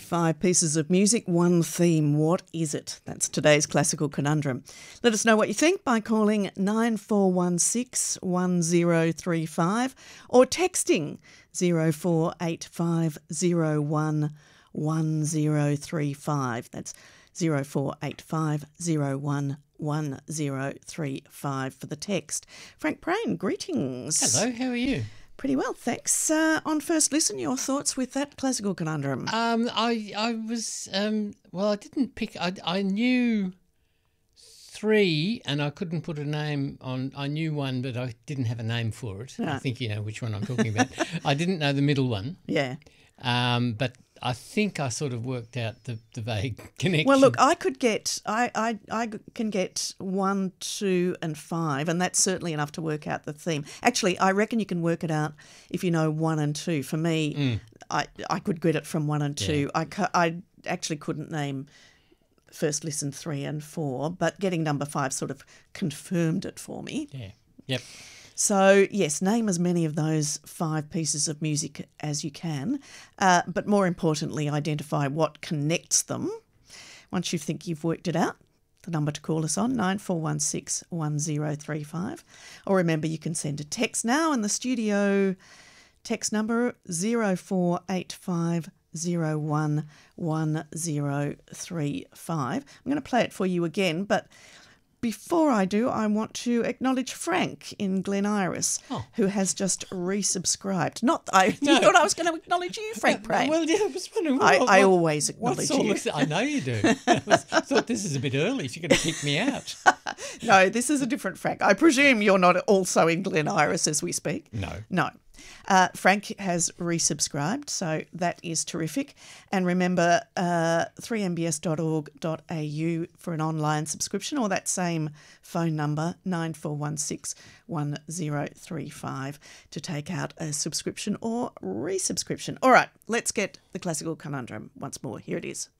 5 pieces of music, one theme. What is it? That's today's classical conundrum. Let us know what you think by calling 9416 1035 or texting 048501 1035. That's 048501 1035 for the text. Frank Prain, greetings. Hello, how are you? Pretty well, thanks. On first listen, your thoughts with that classical conundrum? I was I didn't pick. I knew three, and I couldn't put a name on. I knew one, but I didn't have a name for it. Right. I think you know which one I'm talking about. I didn't know the middle one. Yeah. But I think I sort of worked out the vague connection. Well, look, I can get 1, 2 and 5, and that's certainly enough to work out the theme. Actually, I reckon you can work it out if you know 1 and 2. For me, I could get it from 1 and 2. Yeah. I actually couldn't name first listen 3 and 4, but getting number 5 sort of confirmed it for me. Yeah. Yep. So, yes, name as many of those 5 pieces of music as you can, but more importantly, identify what connects them. Once you think you've worked it out, the number to call us on, 9416 1035. Or remember, you can send a text now in the studio, text number 0485 01 1035. I'm going to play it for you again, but before I do, I want to acknowledge Frank in Glen Iris, who has just resubscribed. You thought I was going to acknowledge you, Frank Prain. Well, yeah, I was wondering. I always acknowledge you. I know you do. I thought this is a bit early. You're going to kick me out. No, this is a different Frank. I presume you're not also in Glen Iris as we speak. No. Frank has resubscribed, so that is terrific. And remember, 3mbs.org.au for an online subscription, or that same phone number, 9416 1035, to take out a subscription or resubscription. All right, let's get the classical conundrum once more. Here it is.